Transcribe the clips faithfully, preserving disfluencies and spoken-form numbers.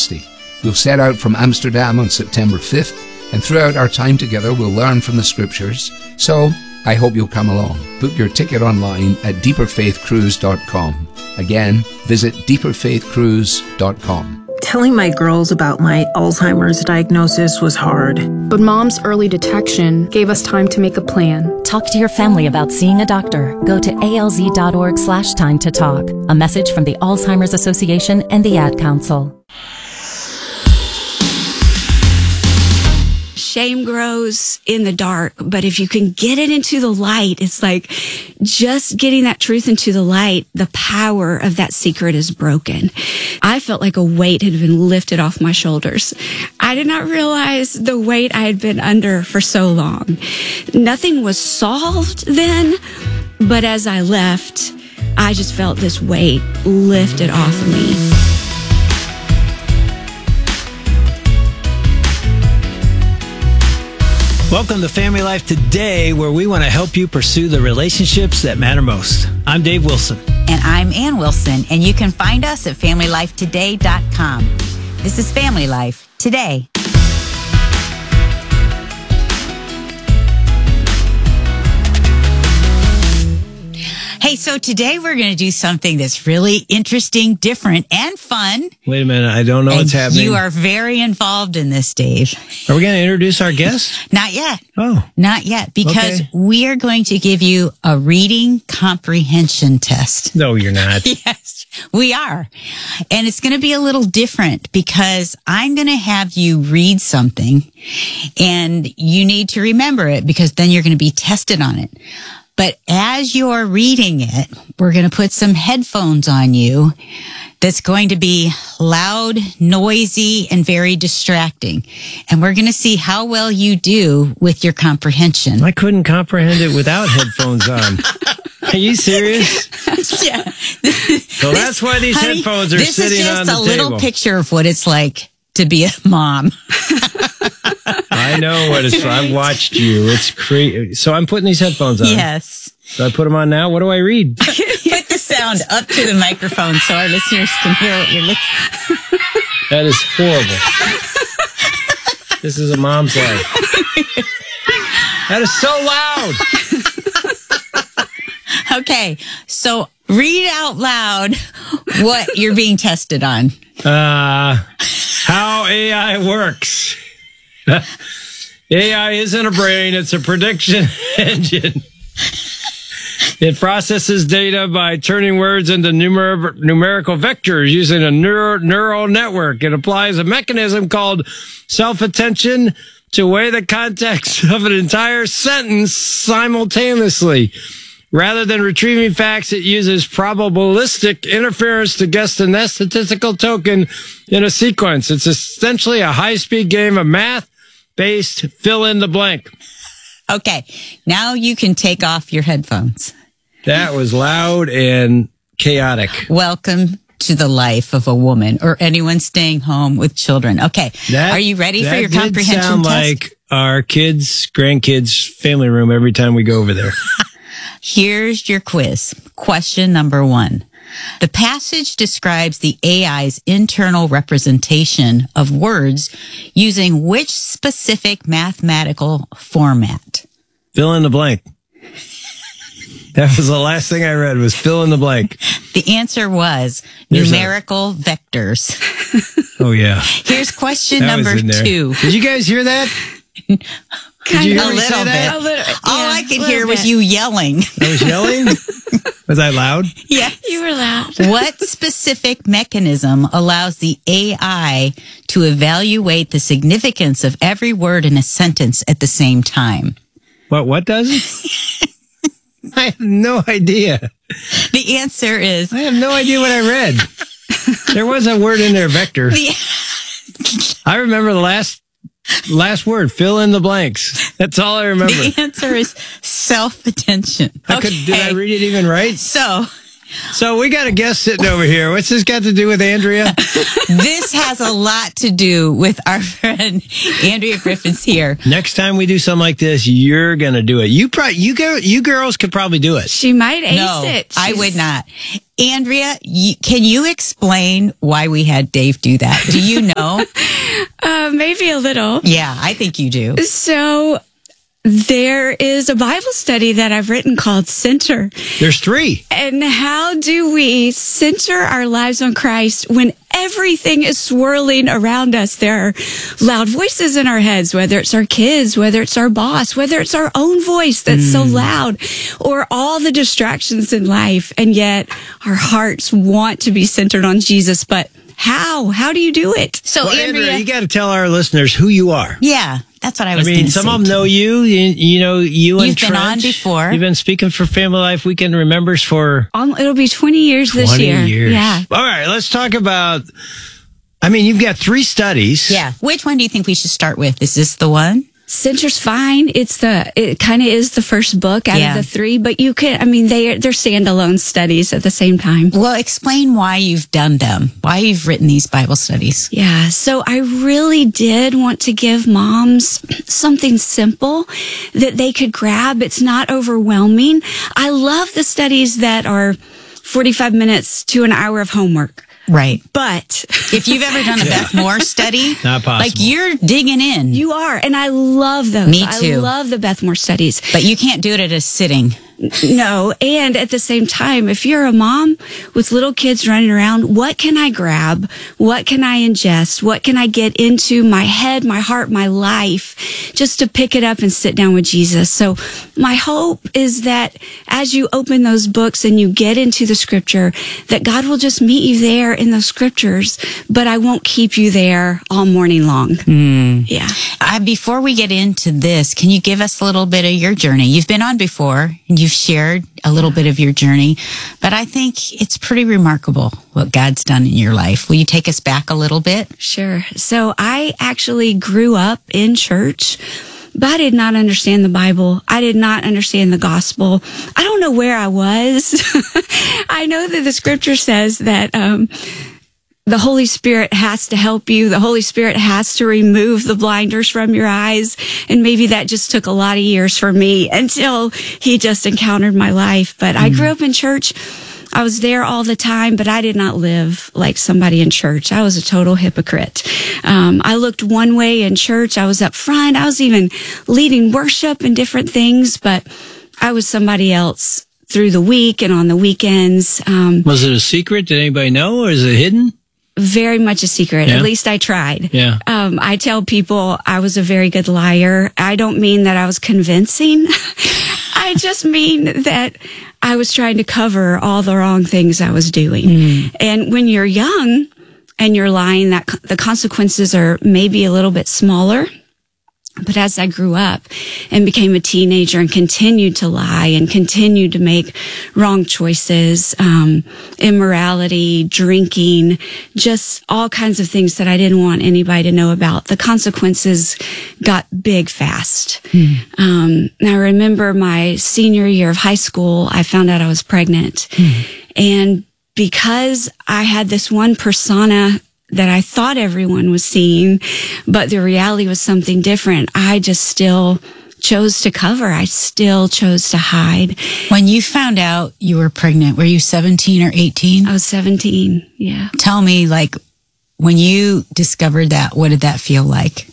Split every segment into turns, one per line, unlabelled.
Wednesday. We'll set out from Amsterdam on September fifth, and throughout our time together we'll learn from the scriptures. So I hope you'll come along. Book your ticket online at deeper faith cruise dot com. Again, visit deeper faith cruise dot com.
Telling my girls about my Alzheimer's diagnosis was hard.
But Mom's early detection gave us time to make a plan.
Talk to your family about seeing a doctor. Go to alz.org slash time to talk. A message from the Alzheimer's Association and the Ad Council.
Shame grows in the dark, but if you can get it into the light, it's like just getting that truth into the light, the power of that secret is broken. I felt like a weight had been lifted off my shoulders. I did not realize the weight I had been under for so long. Nothing was solved then, but as I left, I just felt this weight lifted off of me.
Welcome to Family Life Today, where we want to help you pursue the relationships that matter most. I'm Dave Wilson.
And I'm Ann Wilson, and you can find us at family life today dot com. This is Family Life Today. Hey, so today we're going to do something that's really interesting, different, and fun.
Wait a minute. I don't know
and
what's happening.
You are very involved in this, Dave.
Are we going to introduce our guest?
Not yet.
Oh.
Not yet, because
okay.
we are going to give you a reading comprehension test.
No, you're not.
Yes, we are. And it's going to be a little different because I'm going to have you read something and you need to remember it because then you're going to be tested on it. But as you're reading it, we're going to put some headphones on you that's going to be loud, noisy, and very distracting. And we're going to see how well you do with your comprehension.
I couldn't comprehend it without headphones on. Are you serious?
Yeah.
So this, that's why these honey, headphones are sitting on the table. This is just a little
picture of what it's like to be a mom.
I know what it's. I've watched you. It's crazy. So I'm putting these headphones on.
Yes.
So I put them on now. What do I read?
Put the sound up to the microphone so our listeners can hear what you're listening.
That is horrible. This is a mom's life. That is so loud.
Okay, so read out loud what you're being tested on.
Uh, how A I works. A I isn't a brain, it's a prediction engine. It processes data by turning words into numer- numerical vectors using a neuro- neural network. It applies a mechanism called self-attention to weigh the context of an entire sentence simultaneously. Rather than retrieving facts, it uses probabilistic interference to guess the next statistical token in a sequence. It's essentially a high-speed game of math-based fill-in-the-blank.
Okay, now you can take off your headphones.
That was loud and chaotic.
Welcome to the life of a woman or anyone staying home with children. Okay,
that,
are you ready for your
did
comprehension
sound
test?
Like our kids, grandkids' family room every time we go over there.
Here's your quiz. Question number one. The passage describes the A I's internal representation of words using which specific mathematical format?
Fill in the blank. That was the last thing I read was fill in the blank.
The answer was
There's
numerical a... vectors.
Oh, yeah.
Here's question
that
number two.
Did you guys hear that?
Kind
Did you
of
hear
a
me
little
say
bit.
that?
A little, All
yeah,
I could
a
hear was
bit.
you yelling.
I was yelling? Was I loud?
Yes.
You were loud.
What specific mechanism allows the A I to evaluate the significance of every word in a sentence at the same time?
What, what does it? I have no idea.
The answer is...
I have no idea what I read. There was a word in there, vector.
The,
I remember the last last word, fill in the blanks. That's all I remember.
the answer is self-attention.
I could,
Okay.
did I read it even right?
So,
So we got a guest sitting over here. What's this got to do with Andrea?
This has a lot to do with our friend Andrea Griffin's here.
Next time we do something like this, you're gonna do it. You probably you go you girls could probably do it.
She might ace
No,
it.
I
She's-
would not. Andrea, you, can you explain why we had Dave do that? Do you know?
Uh, maybe a little.
Yeah, I think you do.
So there is a Bible study that I've written called Center.
There's three.
And how do we center our lives on Christ when everything is swirling around us? There are loud voices in our heads, whether it's our kids, whether it's our boss, whether it's our own voice that's so loud, or all the distractions in life. And yet our hearts want to be centered on Jesus. But how? How do you do it?
So,
Well,
Andrea,
Andrea, you got to tell our listeners who you are.
yeah, that's what I
I
was
mean,
gonna
some
say
of them
too.
know you. You, you know, you and
You've been
Trent.
on before.
You've been speaking for Family Life Weekend Remembers for
Um, it'll be twenty years this
twenty
year.
years.
Yeah.
All right, let's talk about. I mean, you've got three studies.
Yeah. Which one do you think we should start with? Is this the one?
Center's fine. It's the, it kind of is the first book out
Yeah.
of the three, but you can, I mean, they, they're standalone studies at the same time.
Well, explain why you've done them, why you've written these Bible studies.
Yeah. So I really did want to give moms something simple that they could grab. It's not overwhelming. I love the studies that are forty-five minutes to an hour of homework.
Right.
But
If you've ever done a Beth Moore study,
Not possible.
like you're digging in,
you are, and I love those.
Me
I
too.
love the Beth Moore studies.
but you can't do it at a sitting.
No. And at the same time, if you're a mom with little kids running around, what can I grab? What can I ingest? What can I get into my head, my heart, my life, just to pick it up and sit down with Jesus? So my hope is that as you open those books and you get into the scripture, that God will just meet you there in those scriptures, but I won't keep you there all morning long. Yeah.
Uh, before we get into this, can you give us a little bit of your journey? You've been on before and you've shared a little bit of your journey, but I think it's pretty remarkable what God's done in your life. Will you take us back a little bit?
Sure. So I actually grew up in church, but I did not understand the Bible. I did not understand the gospel. I don't know where I was. I know that the scripture says that, um, the Holy Spirit has to help you. The Holy Spirit has to remove the blinders from your eyes. And maybe that just took a lot of years for me until he just encountered my life. But I grew up in church. I was there all the time, but I did not live like somebody in church. I was a total hypocrite. Um, I looked one way in church. I was up front. I was even leading worship and different things, but I was somebody else through the week and on the weekends. Um,
Was it a secret? Did anybody know, or is it hidden?
very much a secret.
Yeah.
At least I tried.
Yeah.
Um, I tell people I was a very good liar. I don't mean that I was convincing. I just mean that I was trying to cover all the wrong things I was doing. Mm. And when you're young and you're lying, that the consequences are maybe a little bit smaller. But as I grew up and became a teenager and continued to lie and continued to make wrong choices, um, immorality, drinking, just all kinds of things that I didn't want anybody to know about, the consequences got big fast. Mm. Um, I remember my senior year of high school, I found out I was pregnant. Mm. And because I had this one persona that I thought everyone was seeing, but the reality was something different, I just still chose to cover. I still chose to hide.
When you found out you were pregnant, were you seventeen or eighteen?
I was seventeen, yeah.
Tell me, like, when you discovered that, what did that feel like?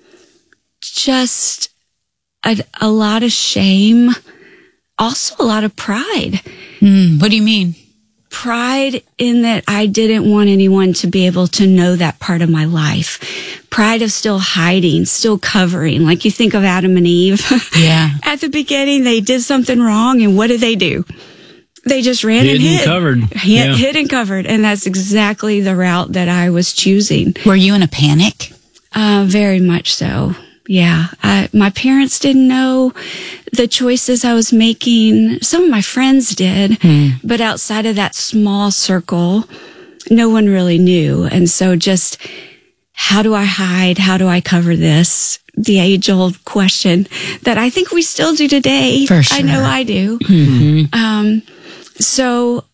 Just a, a lot of shame, also a lot of pride.
Mm, what do you mean?
Pride in that I didn't want anyone to be able to know that part of my life. Pride of still hiding, still covering. Like you think of Adam and Eve.
Yeah.
At the beginning, they did something wrong, and what did they do? They just ran
Hid
and hid.
and covered.
Hid,
Yeah.
hid and covered. And that's exactly the route that I was choosing.
Were you in a panic?
Uh, very much so. Yeah. I, my parents didn't know the choices I was making. Some of my friends did, hmm. but outside of that small circle, no one really knew. And so just, how do I hide? How do I cover this? The age old question that I think we still do today.
For sure.
I know I do.
Mm-hmm.
Um, so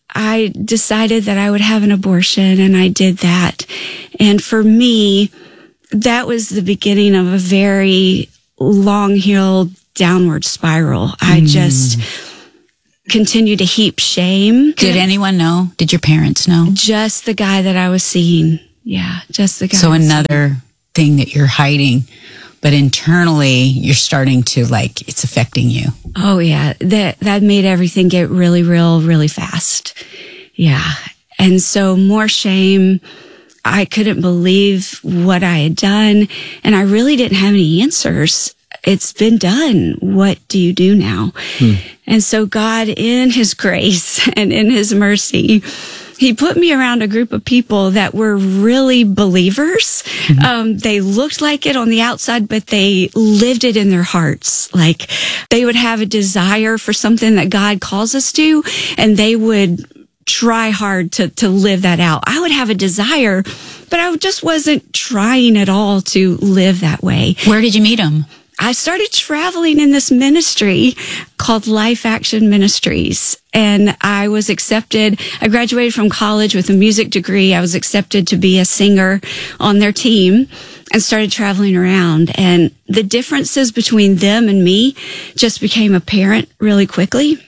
I decided that I would have an abortion, and I did that. And for me, that was the beginning of a very long hill downward spiral. I mm. just continued to heap shame.
Did anyone know? Did your parents know?
Just the guy that I was seeing. Yeah, just the guy.
So another thing that you're hiding, but internally you're starting to, like, it's affecting you.
Oh yeah. That, that made everything get really real, really fast. Yeah. And so more shame. I couldn't believe what I had done, and I really didn't have any answers. It's been done. What do you do now? Hmm. And so God, in his grace and in his mercy, he put me around a group of people that were really believers. Mm-hmm. Um, they looked like it on the outside, but they lived it in their hearts. Like, they would have a desire for something that God calls us to, and they would try hard to, to live that out. I would have a desire, but I just wasn't trying at all to live that way.
Where did you meet them?
I started traveling in this ministry called Life Action Ministries, and I was accepted. I graduated from college with a music degree. I was accepted to be a singer on their team and started traveling around. And the differences between them and me just became apparent really quickly.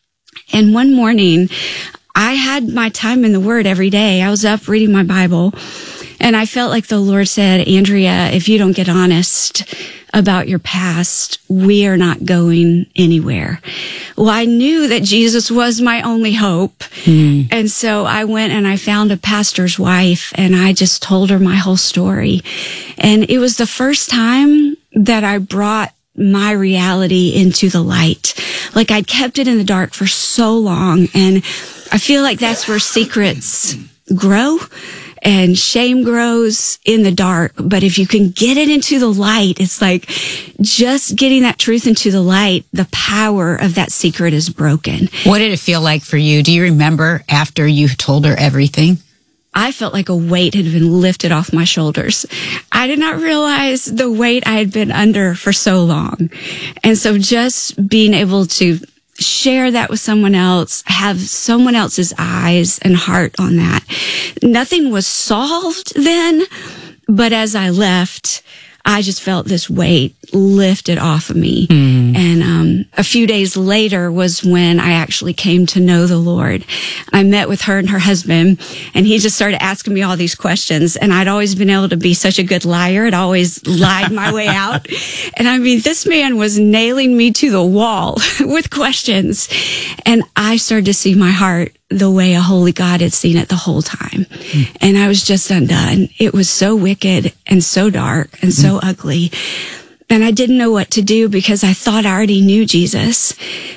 And one morning, I had my time in the Word every day. I was up reading my Bible, and I felt like the Lord said, Andrea, if you don't get honest about your past, we are not going anywhere. Well, I knew that Jesus was my only hope. Mm. And so I went and I found a pastor's wife, and I just told her my whole story. And it was the first time that I brought my reality into the light. Like, I'd kept it in the dark for so long, and I feel like that's where secrets grow. And shame grows in the dark. But if you can get it into the light, it's like just getting that truth into the light, the power of that secret is broken.
What did it feel like for you? Do you remember after you told her everything?
I felt like a weight had been lifted off my shoulders. I did not realize the weight I had been under for so long. And so just being able to share that with someone else, have someone else's eyes and heart on that. Nothing was solved then, but as I left, I just felt this weight lifted off of me. Mm. And um, a few days later was when I actually came to know the Lord. I met with her and her husband, and he just started asking me all these questions. And I'd always been able to be such a good liar. I'd always lied my way out. And I mean, this man was nailing me to the wall with questions. And I started to see my heart the way a holy God had seen it the whole time. Mm. And I was just undone. It was so wicked and so dark and so mm. ugly. And I didn't know what to do because I thought I already knew Jesus,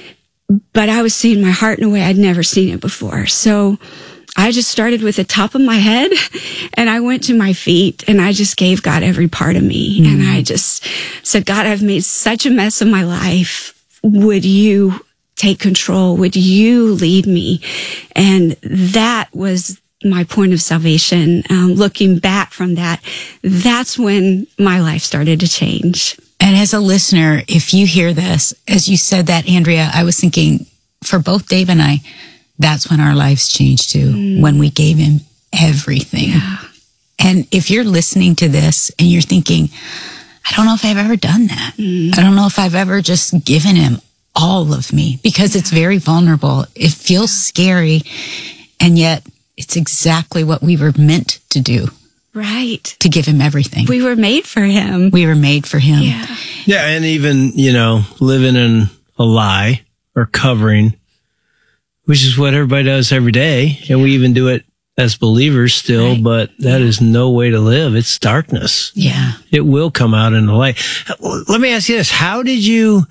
but I was seeing my heart in a way I'd never seen it before. So I just started with the top of my head, and I went to my feet, and I just gave God every part of me. Mm. And I just said, God, I've made such a mess of my life. Would you take control? Would you lead me? And that was my point of salvation. Um, looking back from that, that's when my life started to change.
And as a listener, if you hear this, as you said that, Andrea, I was thinking for both Dave and I, that's when our lives changed too, mm. when we gave him everything.
Yeah.
And if you're listening to this and you're thinking, I don't know if I've ever done that. Mm. I don't know if I've ever just given him all of me, because it's very vulnerable. It feels scary, and yet it's exactly what we were meant to do.
Right.
To give him everything.
We were made for him.
We were made for him.
Yeah.
Yeah. And even, you know, living in a lie or covering, which is what everybody does every day. And we even do it as believers still, right. But that is no way to live. It's darkness.
Yeah.
It will come out in the light. Let me ask you this. How did you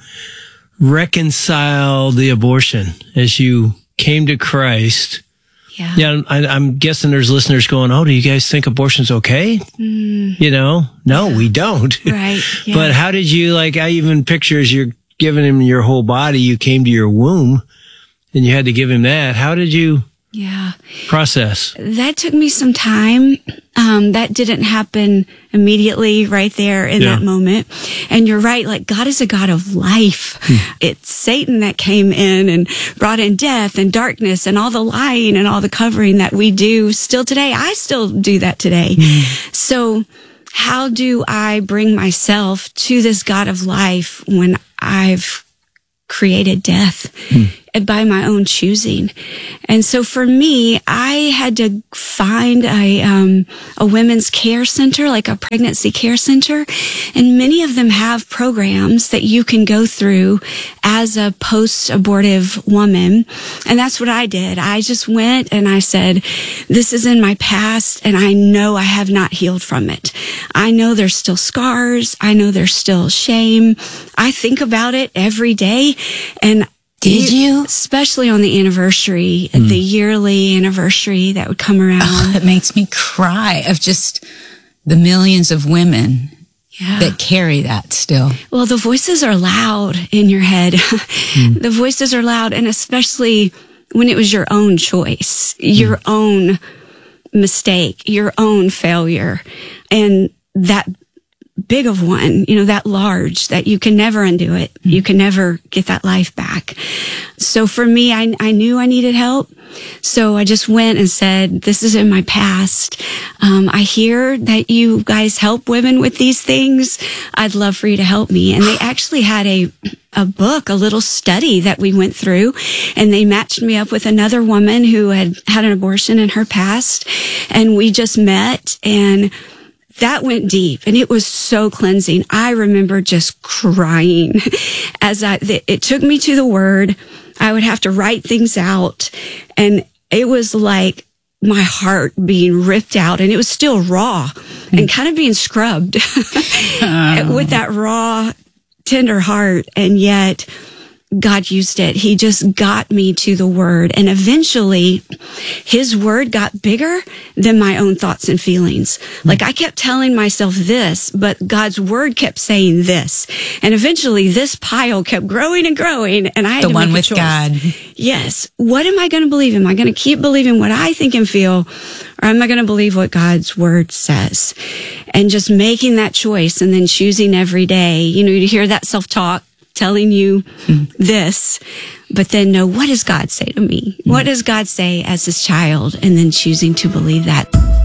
reconcile the abortion as you came to Christ?
Yeah.
Yeah, I, I'm guessing there's listeners going, oh, do you guys think abortion's okay?
Mm.
You know, no,
yeah.
we don't.
Right. Yeah.
But how did you, like, I even picture as you're giving him your whole body, you came to your womb and you had to give him that. How did you
Yeah.
process?
That took me some time. Um, that didn't happen immediately right there in
Yeah.
that moment. And you're right, like God is a God of life. Hmm. It's Satan that came in and brought in death and darkness and all the lying and all the covering that we do still today. I still do that today. Hmm. So how do I bring myself to this God of life when I've created death hmm. by my own choosing? And so for me, I had to find a um, a women's care center, like a pregnancy care center, and many of them have programs that you can go through as a post-abortive woman. And that's what I did. I just went and I said, this is in my past, and I know I have not healed from it. I know there's still scars. I know there's still shame. I think about it every day. And
did you?
Especially on the anniversary, mm. the yearly anniversary that would come around.
Oh, it makes me cry of just the millions of women yeah. that carry that still.
Well, the voices are loud in your head. Mm. The voices are loud, and especially when it was your own choice, your mm. own mistake, your own failure, and that big of one, you know, that large, that you can never undo it. Mm-hmm. You can never get that life back. So for me, I, I knew I needed help. So I just went and said, this is in my past. Um, I hear that you guys help women with these things. I'd love for you to help me. And they actually had a, a book, a little study that we went through, and they matched me up with another woman who had had an abortion in her past. And we just met, and that went deep, and it was so cleansing. I remember just crying as I, it took me to the Word. I would have to write things out, and it was like my heart being ripped out, and it was still raw mm. and kind of being scrubbed oh. with that raw, tender heart. And yet God used it. He just got me to the Word. And eventually His Word got bigger than my own thoughts and feelings. Like I kept telling myself this, but God's Word kept saying this. And eventually this pile kept growing and growing. And I had
the
to
one
make
with
a choice.
God.
Yes. What am I going to believe? Am I going to keep believing what I think and feel? Or am I going to believe what God's Word says? And just making that choice and then choosing every day. You know, you hear that self-talk telling you mm. this, but then know, what does God say to me? Mm. What does God say as His child? And then choosing to believe that.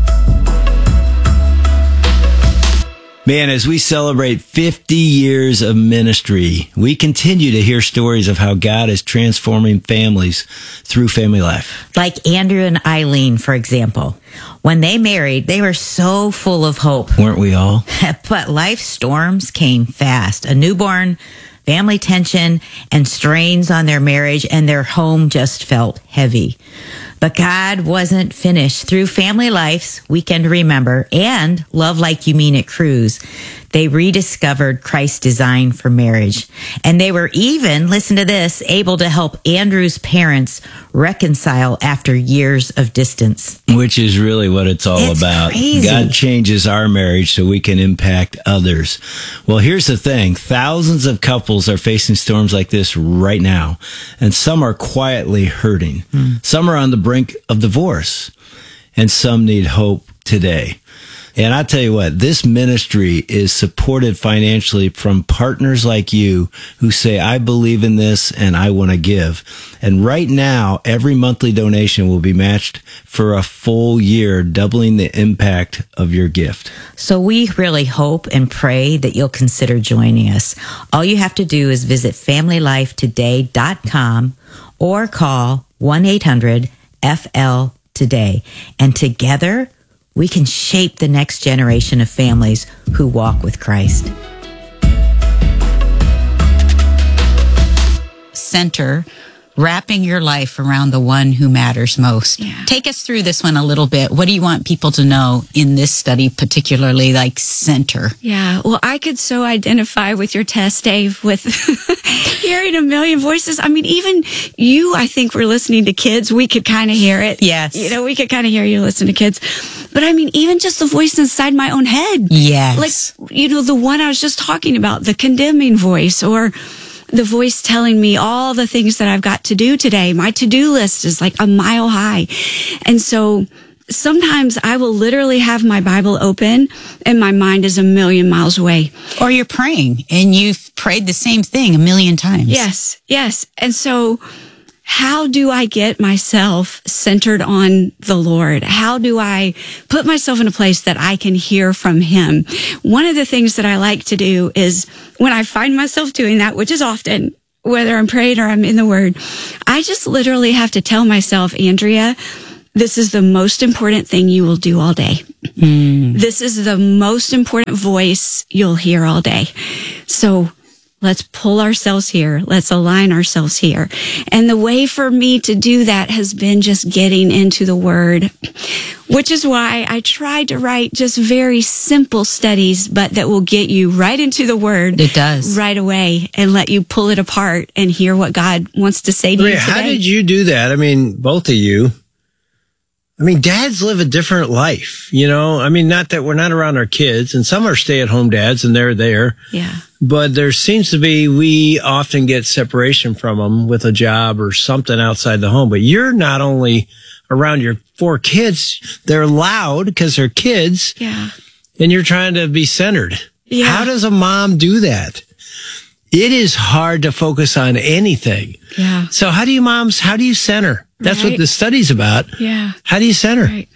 Man, as we celebrate fifty years of ministry, we continue to hear stories of how God is transforming families through family life.
Like Andrew and Eileen, for example. When they married, they were so full of hope.
Weren't we all?
But life storms came fast. A newborn, family tension, and strains on their marriage, and their home just felt heavy. But God wasn't finished. Through Family Life's Weekend to Remember and Love Like You Mean It Cruise, they rediscovered Christ's design for marriage. And they were even, listen to this, able to help Andrew's parents reconcile after years of distance.
Which is really what it's all
it's
about.
Crazy.
God changes our marriage so we can impact others. Well, here's the thing. Thousands of couples are facing storms like this right now. And some are quietly hurting. Mm. Some are on the brink of divorce. And some need hope today. And I tell you what, this ministry is supported financially from partners like you who say, I believe in this and I want to give. And right now, every monthly donation will be matched for a full year, doubling the impact of your gift.
So we really hope and pray that you'll consider joining us. All you have to do is visit family life today dot com or call one eight hundred F L today. And together, we can shape the next generation of families who walk with Christ.
Center, wrapping your life around the one who matters most.
Yeah.
Take us through this one a little bit. What do you want people to know in this study, particularly like center?
Yeah, well, I could so identify with your test, Dave, with hearing a million voices. I mean, even you, I think, were listening to kids. We could kind of hear it.
Yes.
You know, we could kind of hear you listen to kids. But I mean, even just the voice inside my own head.
Yes.
Like, you know, the one I was just talking about, the condemning voice, or the voice telling me all the things that I've got to do today. My to-do list is like a mile high. And so sometimes I will literally have my Bible open and my mind is a million miles away.
Or you're praying and you've prayed the same thing a million times.
Yes, yes. And so how do I get myself centered on the Lord? How do I put myself in a place that I can hear from Him? One of the things that I like to do is when I find myself doing that, which is often, whether I'm praying or I'm in the Word, I just literally have to tell myself, Andrea, this is the most important thing you will do all day. Mm. This is the most important voice you'll hear all day. So let's pull ourselves here. Let's align ourselves here. And the way for me to do that has been just getting into the Word, which is why I tried to write just very simple studies, but that will get you right into the Word.
It does.
Right away and let you pull it apart and hear what God wants to say to
I mean,
you today.
how did you do that? I mean, both of you. I mean, dads live a different life, you know? I mean, not that we're not around our kids, and some are stay-at-home dads, and they're there.
Yeah.
But there seems to be, we often get separation from them with a job or something outside the home. But you're not only around your four kids, they're loud because they're kids.
Yeah.
And you're trying to be centered.
Yeah.
How does a mom do that? It is hard to focus on anything.
Yeah.
So how do you moms, how do you center? That's
Right.
what the study's about.
Yeah.
How do you center?
Right.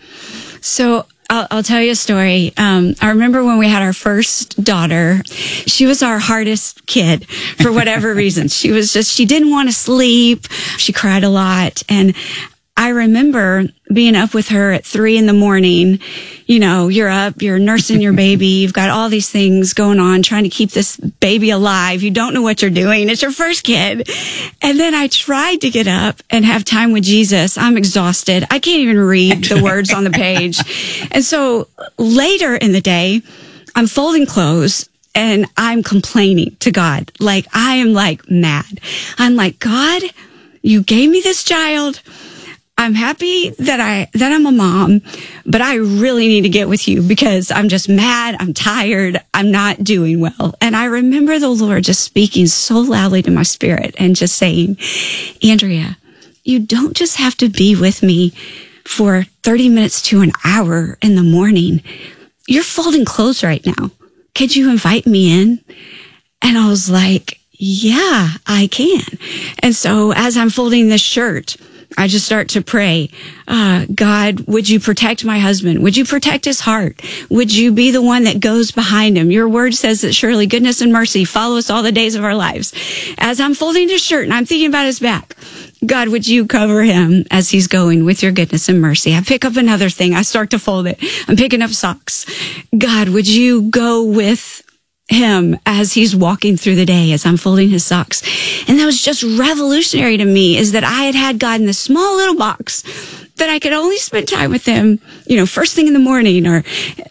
So I'll, I'll tell you a story. Um, I remember when we had our first daughter, she was our hardest kid for whatever reason. She was just, she didn't want to sleep. She cried a lot. And I remember being up with her at three in the morning. You know, you're up, you're nursing your baby. You've got all these things going on, trying to keep this baby alive. You don't know what you're doing. It's your first kid. And then I tried to get up and have time with Jesus. I'm exhausted. I can't even read the words on the page. And so later in the day, I'm folding clothes and I'm complaining to God. Like, I am like mad. I'm like, God, you gave me this child. I'm happy that I, that I'm a mom, but I really need to get with you because I'm just mad. I'm tired. I'm not doing well. And I remember the Lord just speaking so loudly to my spirit and just saying, Andrea, you don't just have to be with me for thirty minutes to an hour in the morning. You're folding clothes right now. Could you invite me in? And I was like, yeah, I can. And so as I'm folding this shirt, I just start to pray, uh, God, would you protect my husband? Would you protect his heart? Would you be the one that goes behind him? Your word says that surely goodness and mercy follow us all the days of our lives. As I'm folding his shirt and I'm thinking about his back, God, would you cover him as he's going with your goodness and mercy? I pick up another thing. I start to fold it. I'm picking up socks. God, would you go with him as he's walking through the day, as I'm folding his socks? And that was just revolutionary to me, is that I had had God in this small little box that I could only spend time with him, you know, first thing in the morning or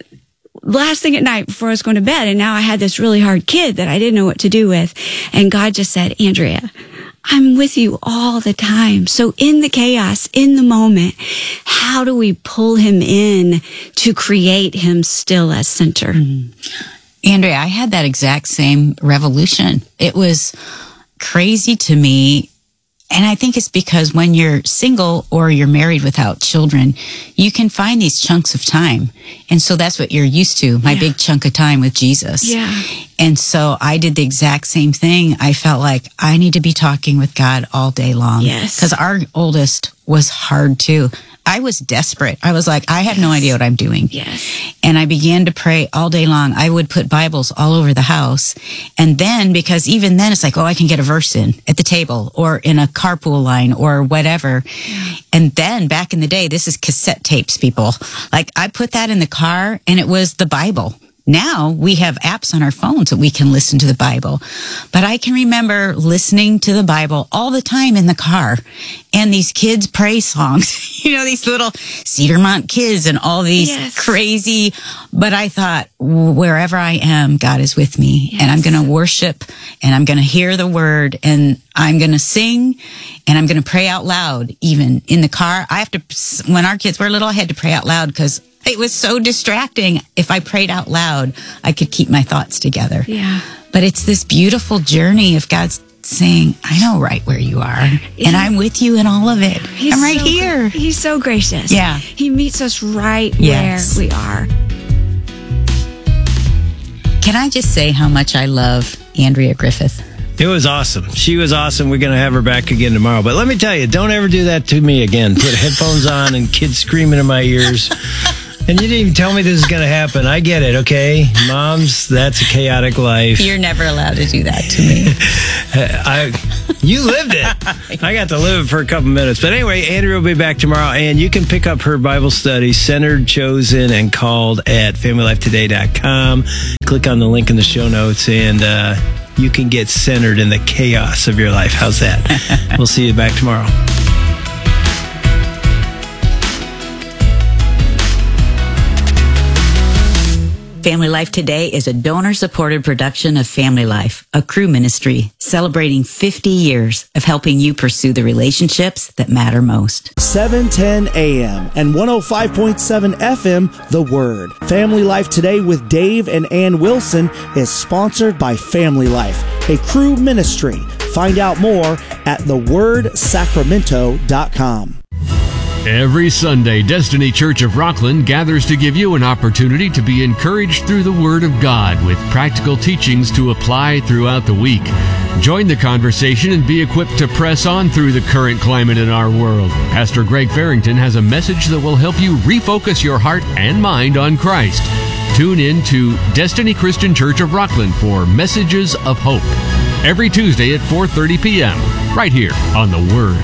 last thing at night before I was going to bed. And now I had this really hard kid that I didn't know what to do with. And God just said, Andrea, I'm with you all the time. So in the chaos, in the moment, how do we pull him in to create him still as center?
Mm-hmm. Andrea, I had that exact same revolution. It was crazy to me. And I think it's because when you're single or you're married without children, you can find these chunks of time. And so that's what you're used to, my yeah. big chunk of time with Jesus.
Yeah.
And so I did the exact same thing. I felt like I need to be talking with God all day long.
Yes.
Because our oldest was hard too. I was desperate. I was like, I have yes. no idea what I'm doing.
Yes.
And I began to pray all day long. I would put Bibles all over the house. And then, because even then it's like, oh, I can get a verse in at the table or in a carpool line or whatever. Yeah. And then back in the day, this is cassette tapes, people. Like I put that in the car and it was the Bible. Now we have apps on our phones that we can listen to the Bible. But I can remember listening to the Bible all the time in the car and these kids' praise songs, you know, these little Cedarmont kids and all these
yes.
crazy. But I thought, wherever I am, God is with me yes. and I'm going to worship and I'm going to hear the word and I'm going to sing and I'm going to pray out loud, even in the car. I have to, when our kids were little, I had to pray out loud because it was so distracting. If I prayed out loud, I could keep my thoughts together.
Yeah.
But it's this beautiful journey of God saying, I know right where you are, and I'm with you in all of it.
He's
I'm right
so,
here.
He's so gracious.
Yeah.
He meets us right
Yes.
where we are.
Can I just say how much I love Andrea Griffith?
It was awesome. She was awesome. We're going to have her back again tomorrow. But let me tell you, don't ever do that to me again. Put headphones on and kids screaming in my ears. And you didn't even tell me this is going to happen. I get it, okay? Moms, that's a chaotic life.
You're never allowed to do that to me.
I, you lived it. I got to live it for a couple minutes. But anyway, Andrea will be back tomorrow, and you can pick up her Bible study, Centered, Chosen, and Called at family life today dot com. Click on the link in the show notes, and uh, you can get centered in the chaos of your life. How's that? We'll see you back tomorrow.
Family Life Today is a donor-supported production of Family Life, a crew ministry celebrating fifty years of helping you pursue the relationships that matter most.
seven ten A M and one oh five point seven F M, The Word. Family Life Today with Dave and Ann Wilson is sponsored by Family Life, a crew ministry. Find out more at the word sacramento dot com.
Every Sunday, Destiny Church of Rockland gathers to give you an opportunity to be encouraged through the Word of God with practical teachings to apply throughout the week. Join the conversation and be equipped to press on through the current climate in our world. Pastor Greg Farrington has a message that will help you refocus your heart and mind on Christ. Tune in to Destiny Christian Church of Rockland for Messages of Hope every Tuesday at four thirty p.m. right here on The Word.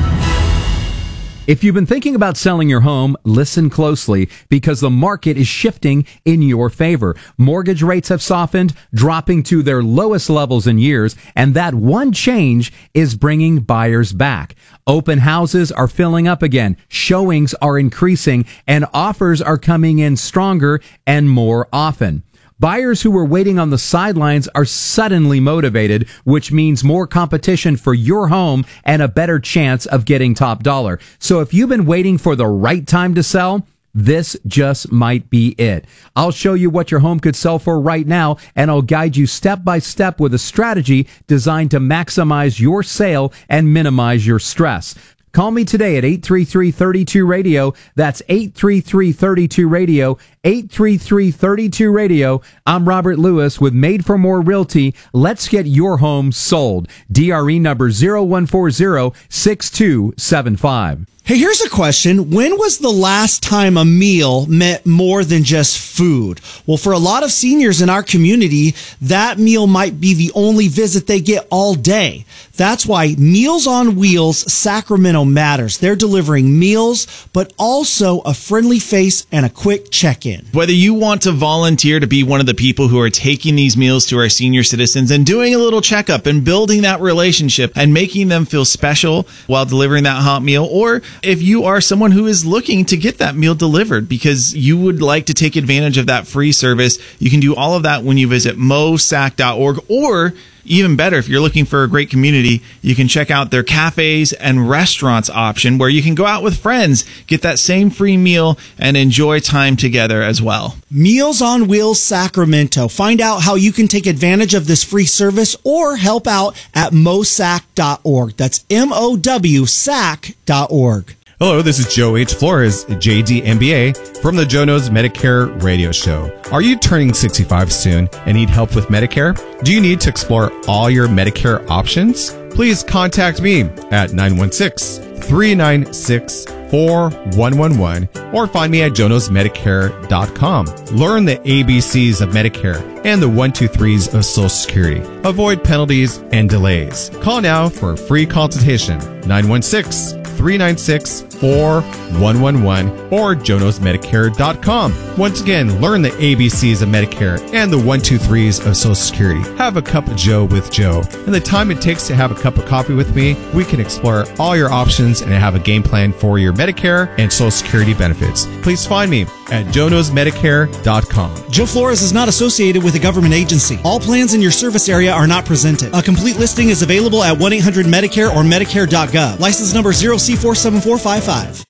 If you've been thinking about selling your home, listen closely because the market is shifting in your favor. Mortgage rates have softened, dropping to their lowest levels in years, and that one change is bringing buyers back. Open houses are filling up again, showings are increasing, and offers are coming in stronger and more often. Buyers who were waiting on the sidelines are suddenly motivated, which means more competition for your home and a better chance of getting top dollar. So if you've been waiting for the right time to sell, this just might be it. I'll show you what your home could sell for right now, and I'll guide you step by step with a strategy designed to maximize your sale and minimize your stress. Call me today at eight three three, three two, radio. That's eight three three, three two, radio. eight three three, three two, radio. I'm Robert Lewis with Made for More Realty. Let's get your home sold. D R E number zero one four zero, six two seven five.
Hey, here's a question. When was the last time a meal meant more than just food? Well, for a lot of seniors in our community, that meal might be the only visit they get all day. That's why Meals on Wheels Sacramento matters. They're delivering meals, but also a friendly face and a quick check-in.
Whether you want to volunteer to be one of the people who are taking these meals to our senior citizens and doing a little checkup and building that relationship and making them feel special while delivering that hot meal, or if you are someone who is looking to get that meal delivered because you would like to take advantage of that free service, you can do all of that when you visit mosac dot org, or even better, if you're looking for a great community, you can check out their cafes and restaurants option where you can go out with friends, get that same free meal, and enjoy time together as well.
Meals on Wheels Sacramento. Find out how you can take advantage of this free service or help out at mosac dot org. That's M O W S A C dot org.
Hello, this is Joe H. Flores, J D M B A, from the Joe Knows Medicare radio show. Are you turning sixty-five soon and need help with Medicare? Do you need to explore all your Medicare options? Please contact me at nine one six, three nine six, four one one one or find me at joe knows medicare dot com. Learn the A B Cs of Medicare and the one two threes of Social Security. Avoid penalties and delays. Call now for a free consultation, nine one six, three nine six, four one one one or joe knows medicare dot com. Once again, learn the A B Cs of Medicare and the one two threes of Social Security. Have a cup of Joe with Joe. In the time it takes to have a cup of coffee with me, we can explore all your options and have a game plan for your Medicare and Social Security benefits. Please find me at joe knows medicare dot com.
Joe Flores is not associated with a government agency. All plans in your service area are not presented. A complete listing is available at one eight hundred medicare or medicare dot gov. License number zero C four seven four five five.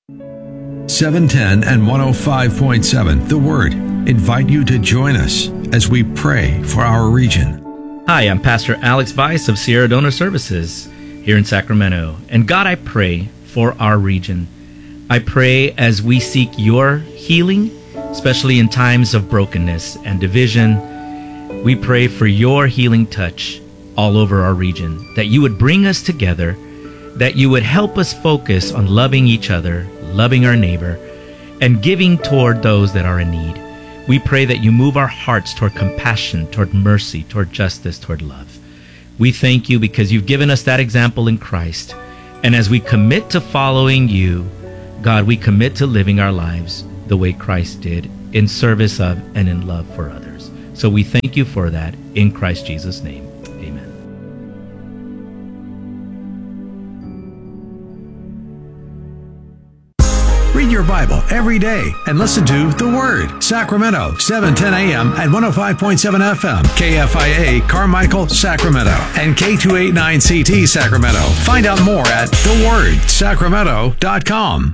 seven ten and one oh five point seven, The Word, invite you to join us as we pray for our region.
Hi, I'm Pastor Alex Weiss of Sierra Donor Services here in Sacramento. And God, I pray for our region. I pray as we seek your healing, especially in times of brokenness and division. We pray for your healing touch all over our region, that you would bring us together, that you would help us focus on loving each other, loving our neighbor, and giving toward those that are in need. We pray that you move our hearts toward compassion, toward mercy, toward justice, toward love. We thank you because you've given us that example in Christ. And as we commit to following you, God, we commit to living our lives the way Christ did, in service of and in love for others. So we thank you for that in Christ Jesus' name.
Read your Bible every day and listen to The Word. Sacramento, seven ten a.m. at one oh five point seven F M. K F I A, Carmichael, Sacramento. And K two eighty-nine C T, Sacramento. Find out more at the word sacramento dot com.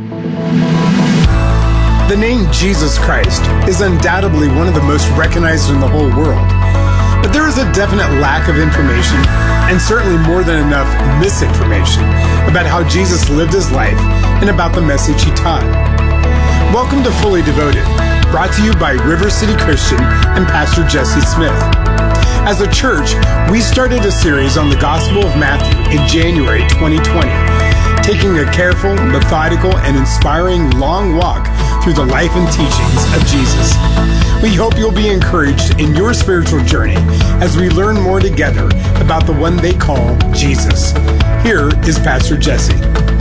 The name Jesus Christ is undoubtedly one of the most recognized in the whole world. But there is a definite lack of information, and certainly more than enough misinformation, about how Jesus lived his life and about the message he taught. Welcome to Fully Devoted, brought to you by River City Christian and Pastor Jesse Smith. As a church, we started a series on the Gospel of Matthew in January twenty twenty, taking a careful, methodical, and inspiring long walk through the life and teachings of Jesus. We hope you'll be encouraged in your spiritual journey as we learn more together about the one they call Jesus. Here is Pastor Jesse.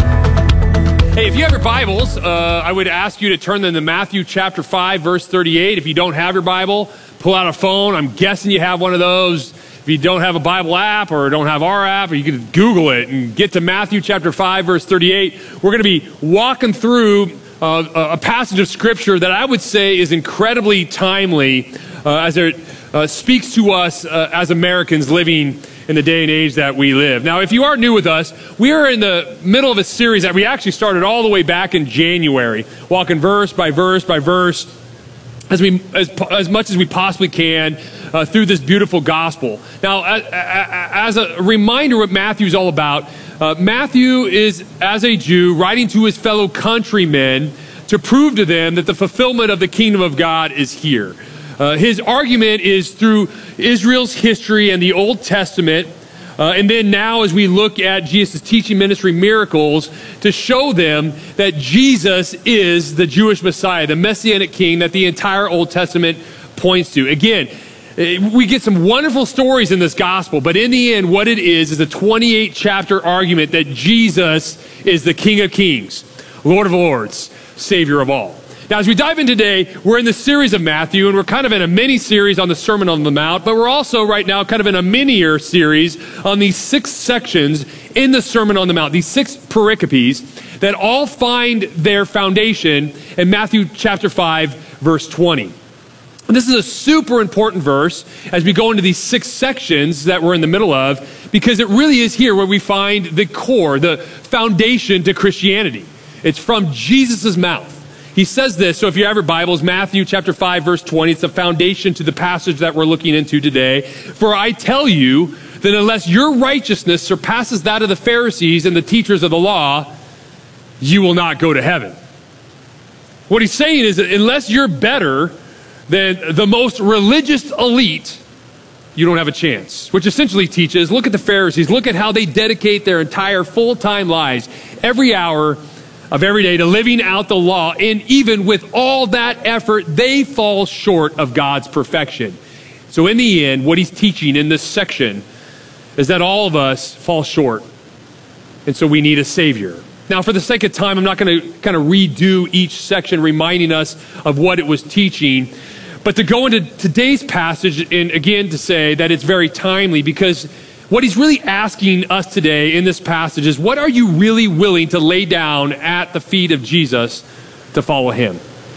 Hey, if you have your Bibles, uh, I would ask you to turn them to Matthew chapter five, verse thirty-eight. If you don't have your Bible, pull out a phone. I'm guessing you have one of those. If you don't have a Bible app or don't have our app, or you can Google it and get to Matthew chapter five, verse thirty-eight. We're going to be walking through uh, a passage of Scripture that I would say is incredibly timely uh, as it uh, speaks to us uh, as Americans living in the day and age that we live. Now, if you are new with us, we are in the middle of a series that we actually started all the way back in January, walking verse by verse by verse, as we as, as much as we possibly can uh, through this beautiful gospel. Now, as, as a reminder what Matthew's all about, uh, Matthew is, as a Jew, writing to his fellow countrymen to prove to them that the fulfillment of the kingdom of God is here. Uh, his argument is through Israel's history and the Old Testament, uh, and then now as we look at Jesus' teaching ministry miracles, to show them that Jesus is the Jewish Messiah, the Messianic King that the entire Old Testament points to. Again, we get some wonderful stories in this gospel, but in the end, what it is is a twenty-eight chapter argument that Jesus is the King of Kings, Lord of Lords, Savior of all. Now, as we dive in today, we're in the series of Matthew, and we're kind of in a mini-series on the Sermon on the Mount, but we're also right now kind of in a mini-er series on these six sections in the Sermon on the Mount, these six pericopes that all find their foundation in Matthew chapter five, verse twenty. And this is a super important verse as we go into these six sections that we're in the middle of, because it really is here where we find the core, the foundation to Christianity. It's from Jesus' mouth. He says this, so if you have your Bibles, Matthew chapter five, verse twenty, it's the foundation to the passage that we're looking into today. For I tell you that unless your righteousness surpasses that of the Pharisees and the teachers of the law, you will not go to heaven. What he's saying is that unless you're better than the most religious elite, you don't have a chance. Which essentially teaches, look at the Pharisees, look at how they dedicate their entire full-time lives, every hour of every day, to living out the law, and even with all that effort, they fall short of God's perfection. So in the end, what he's teaching in this section is that all of us fall short, and so we need a Savior. Now, for the sake of time, I'm not going to kind of redo each section, reminding us of what it was teaching, but to go into today's passage, and again to say that it's very timely, because what he's really asking us today in this passage is, what are you really willing to lay down at the feet of Jesus to follow him?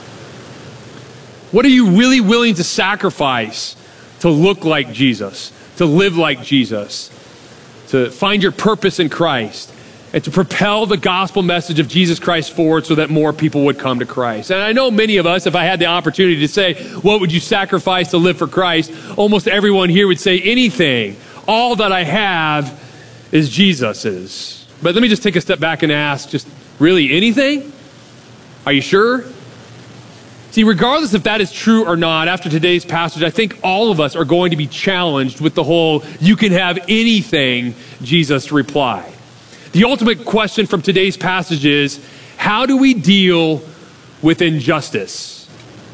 What are you really willing to sacrifice to look like Jesus, to live like Jesus, to find your purpose in Christ? and to propel the gospel message of Jesus Christ forward so that more people would come to Christ. And I know many of us, if I had the opportunity to say, what would you sacrifice to live for Christ? Almost everyone here would say anything. All that I have is Jesus's. But let me just take a step back and ask, just really anything? Are you sure? See, regardless if that is true or not, after today's passage, I think all of us are going to be challenged with the whole, you can have anything, Jesus reply. The ultimate question from today's passage is, how do we deal with injustice?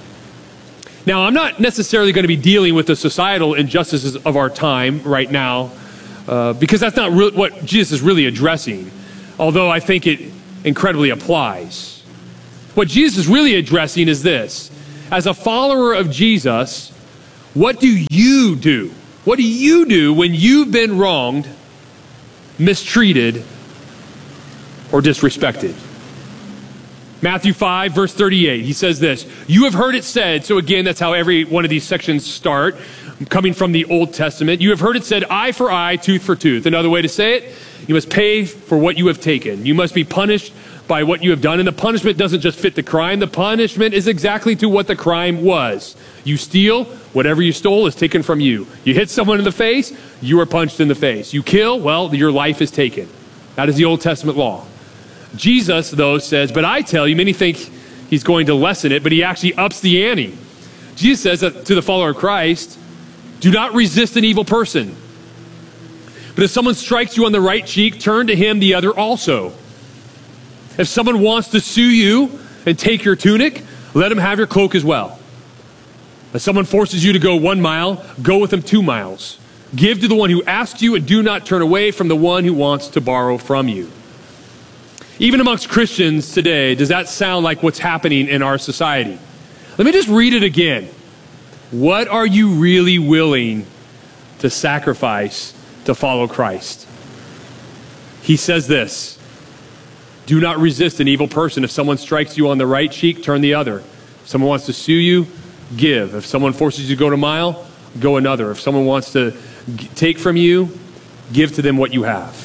Now, I'm not necessarily going to be dealing with the societal injustices of our time right now, uh, because that's not re- what Jesus is really addressing, although I think it incredibly applies. What Jesus is really addressing is this. As a follower of Jesus, what do you do? What do you do when you've been wronged, mistreated, or disrespected? Matthew five, verse thirty-eight, he says this, you have heard it said, so again, that's how every one of these sections start, coming from the Old Testament. You have heard it said, eye for eye, tooth for tooth. Another way to say it, you must pay for what you have taken. You must be punished by what you have done. And the punishment doesn't just fit the crime. The punishment is exactly to what the crime was. You steal, whatever you stole is taken from you. You hit someone in the face, you are punched in the face. You kill, well, your life is taken. That is the Old Testament law. Jesus, though, says, but I tell you, many think he's going to lessen it, but he actually ups the ante. Jesus says that to the follower of Christ, do not resist an evil person. But if someone strikes you on the right cheek, turn to him the other also. If someone wants to sue you and take your tunic, let him have your cloak as well. If someone forces you to go one mile, go with them two miles. Give to the one who asks you, and do not turn away from the one who wants to borrow from you. Even amongst Christians today, does that sound like what's happening in our society? Let me just read it again. What are you really willing to sacrifice to follow Christ? He says this, do not resist an evil person. If someone strikes you on the right cheek, turn the other. If someone wants to sue you, give. If someone forces you to go a mile, go another. If someone wants to g- take from you, give to them what you have.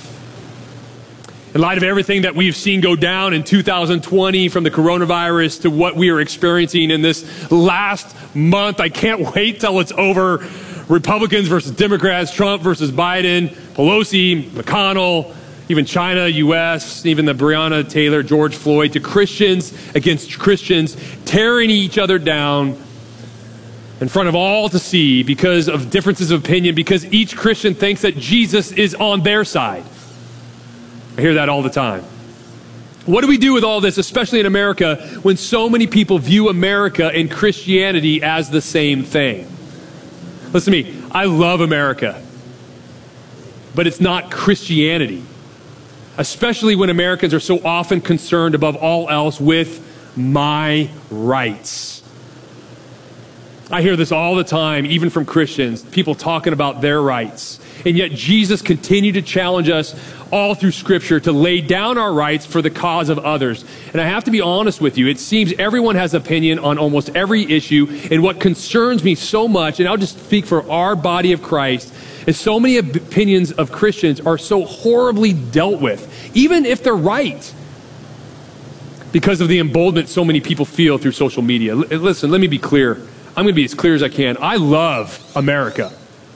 In light of everything that we've seen go down in two thousand twenty, from the coronavirus to what we are experiencing in this last month, I can't wait till it's over. Republicans versus Democrats, Trump versus Biden, Pelosi, McConnell, even China, U S, even the Breonna Taylor, George Floyd, to Christians against Christians, tearing each other down in front of all to see because of differences of opinion, because each Christian thinks that Jesus is on their side. I hear that all the time. What do we do with all this, especially in America, when so many people view America and Christianity as the same thing? Listen to me, I love America, but it's not Christianity, especially when Americans are so often concerned above all else with my rights. I hear this all the time, even from Christians, people talking about their rights. And yet Jesus continued to challenge us all through Scripture to lay down our rights for the cause of others. And I have to be honest with you, it seems everyone has opinion on almost every issue. And what concerns me so much, and I'll just speak for our body of Christ, is so many opinions of Christians are so horribly dealt with, even if they're right, because of the emboldenment so many people feel through social media. L- listen, let me be clear. I'm going to be as clear as I can. I love America.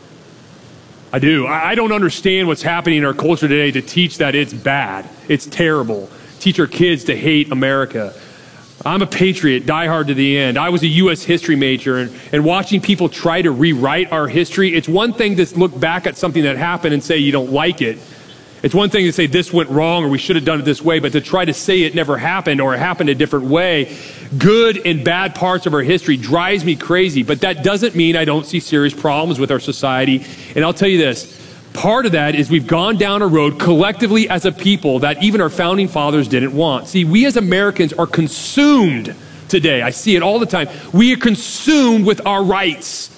I do. I don't understand what's happening in our culture today to teach that it's bad, it's terrible. Teach our kids to hate America. I'm a patriot, diehard to the end. I was a U S history major, and, and watching people try to rewrite our history, it's one thing to look back at something that happened and say you don't like it. It's one thing to say this went wrong or we should have done it this way, but to try to say it never happened or it happened a different way, good and bad parts of our history drives me crazy. But that doesn't mean I don't see serious problems with our society. And I'll tell you this, part of that is we've gone down a road collectively as a people that even our founding fathers didn't want. See, we as Americans are consumed today. I see it all the time. We are consumed with our rights,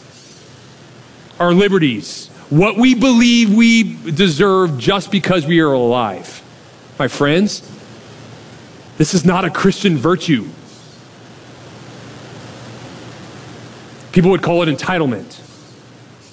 our liberties, what we believe we deserve just because we are alive. My friends, this is not a Christian virtue. People would call it entitlement.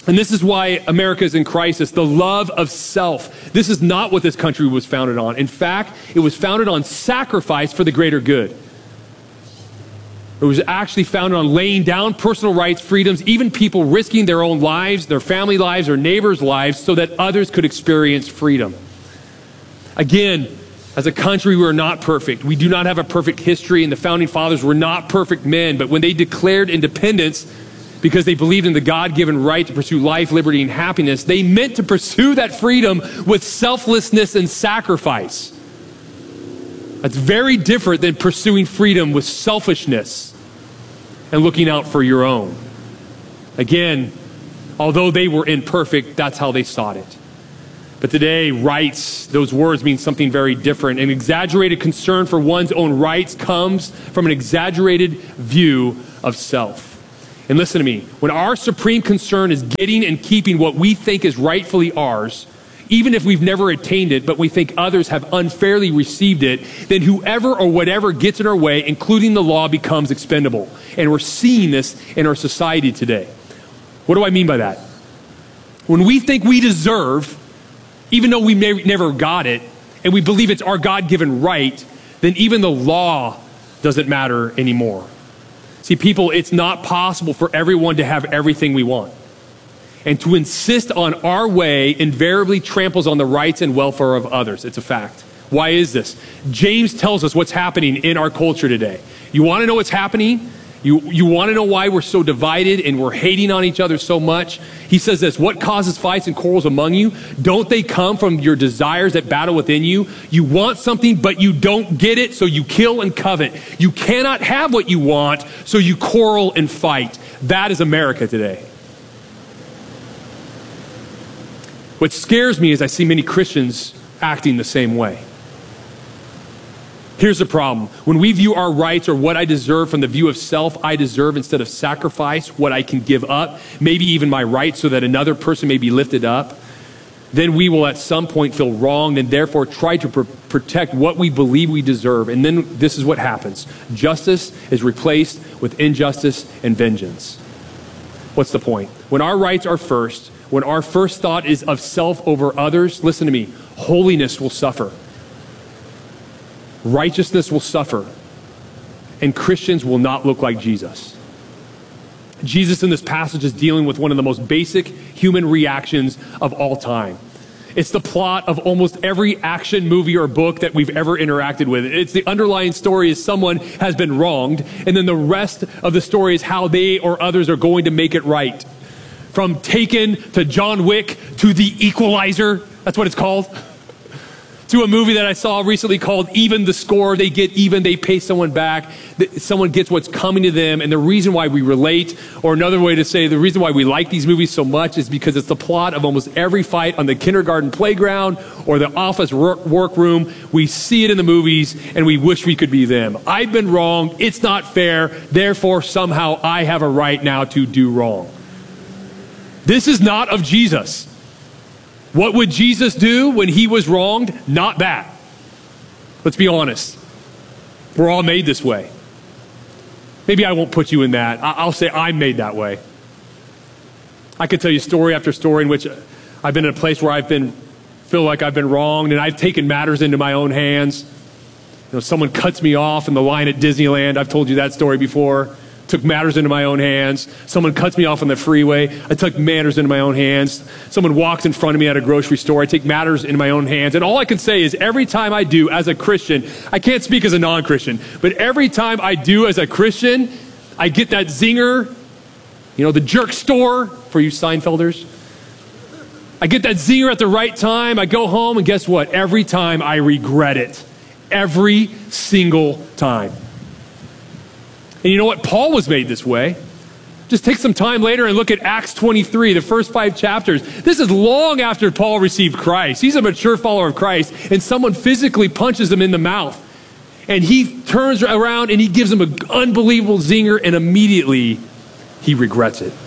And this is why America is in crisis, the love of self. This is not what this country was founded on. In fact, it was founded on sacrifice for the greater good. It was actually founded on laying down personal rights, freedoms, even people risking their own lives, their family lives, their neighbors' lives, so that others could experience freedom. Again, as a country, we are not perfect. We do not have a perfect history, and the founding fathers were not perfect men. But when they declared independence, because they believed in the God-given right to pursue life, liberty, and happiness, they meant to pursue that freedom with selflessness and sacrifice. That's very different than pursuing freedom with selfishness and looking out for your own. Again, although they were imperfect, that's how they sought it. But today, rights, those words mean something very different. An exaggerated concern for one's own rights comes from an exaggerated view of self. And listen to me, when our supreme concern is getting and keeping what we think is rightfully ours, even if we've never attained it, but we think others have unfairly received it, then whoever or whatever gets in our way, including the law, becomes expendable. And we're seeing this in our society today. What do I mean by that? When we think we deserve, even though we may, never got it, and we believe it's our God-given right, then even the law doesn't matter anymore. See, people, it's not possible for everyone to have everything we want. And to insist on our way invariably tramples on the rights and welfare of others. It's a fact. Why is this? James tells us what's happening in our culture today. You want to know what's happening? You, you want to know why we're so divided and we're hating on each other so much? He says this, what causes fights and quarrels among you? Don't they come from your desires that battle within you? You want something, but you don't get it, so you kill and covet. You cannot have what you want, so you quarrel and fight. That is America today. What scares me is I see many Christians acting the same way. Here's the problem. When we view our rights or what I deserve from the view of self, I deserve instead of sacrifice, what I can give up, maybe even my rights so that another person may be lifted up, then we will at some point feel wronged and therefore try to pr- protect what we believe we deserve. And then this is what happens. Justice is replaced with injustice and vengeance. What's the point? When our rights are first, when our first thought is of self over others, listen to me, holiness will suffer. Righteousness will suffer. And Christians will not look like Jesus. Jesus in this passage is dealing with one of the most basic human reactions of all time. It's the plot of almost every action movie or book that we've ever interacted with. It's the underlying story is someone has been wronged, and then the rest of the story is how they or others are going to make it right. From Taken to John Wick to The Equalizer, that's what it's called, to a movie that I saw recently called Even the Score. They get even, they pay someone back, someone gets what's coming to them, and the reason why we relate, or another way to say the reason why we like these movies so much is because it's the plot of almost every fight on the kindergarten playground or the office workroom. We see it in the movies, and we wish we could be them. I've been wrong, it's not fair, therefore somehow I have a right now to do wrong. This is not of Jesus. What would Jesus do when he was wronged? Not that. Let's be honest. We're all made this way. Maybe I won't put you in that. I'll say I'm made that way. I could tell you story after story in which I've been in a place where I've been, feel like I've been wronged, and I've taken matters into my own hands. You know, someone cuts me off in the line at Disneyland. I've told you that story before. Took matters into my own hands. Someone cuts me off on the freeway. I took matters into my own hands. Someone walks in front of me at a grocery store. I take matters into my own hands. And all I can say is every time I do as a Christian, I can't speak as a non-Christian, but every time I do as a Christian, I get that zinger, you know, the jerk store for you Seinfelders. I get that zinger at the right time. I go home and guess what? Every time I regret it. Every single time. And you know what? Paul was made this way. Just take some time later and look at Acts twenty-three, the first five chapters. This is long after Paul received Christ. He's a mature follower of Christ, and someone physically punches him in the mouth. And he turns around and he gives him an unbelievable zinger, and immediately he regrets it.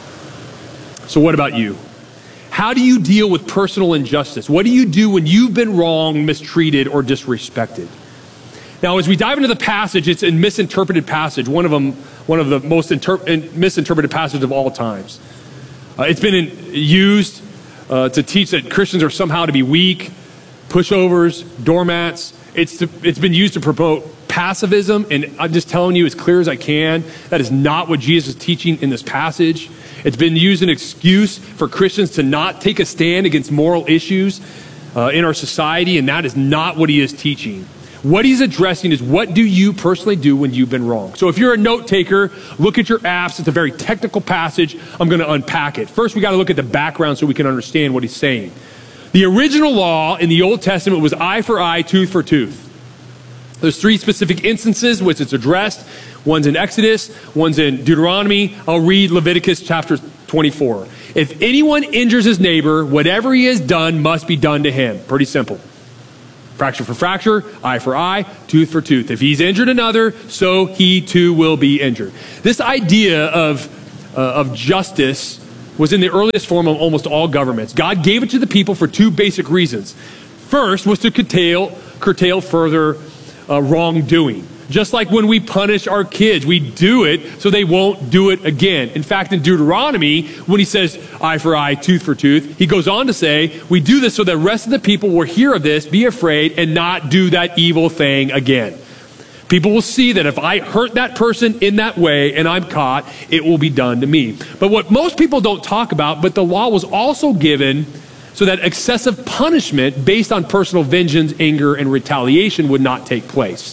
So what about you? How do you deal with personal injustice? What do you do when you've been wronged, mistreated, or disrespected? Now, as we dive into the passage, it's a misinterpreted passage, one of them, one of the most inter- misinterpreted passages of all times. Uh, it's been in, used uh, to teach that Christians are somehow to be weak, pushovers, doormats. It's, to, it's been used to promote pacifism, and I'm just telling you as clear as I can, that is not what Jesus is teaching in this passage. It's been used as an excuse for Christians to not take a stand against moral issues uh, in our society, and that is not what he is teaching. What he's addressing is, what do you personally do when you've been wrong? So if you're a note taker, look at your apps. It's a very technical passage. I'm going to unpack it. First, we got to look at the background so we can understand what he's saying. The original law in the Old Testament was eye for eye, tooth for tooth. There's three specific instances which it's addressed. One's in Exodus, one's in Deuteronomy. I'll read Leviticus chapter twenty-four. If anyone injures his neighbor, whatever he has done must be done to him. Pretty simple. Fracture for fracture, eye for eye, tooth for tooth. If he's injured another, so he too will be injured. This idea of, uh, of justice was in the earliest form of almost all governments. God gave it to the people for two basic reasons. First was to curtail, curtail further uh, wrongdoing. Just like when we punish our kids, we do it so they won't do it again. In fact, in Deuteronomy, when he says eye for eye, tooth for tooth, he goes on to say, we do this so the rest of the people will hear of this, be afraid, and not do that evil thing again. People will see that if I hurt that person in that way and I'm caught, it will be done to me. But what most people don't talk about, but the law was also given so that excessive punishment based on personal vengeance, anger, and retaliation would not take place.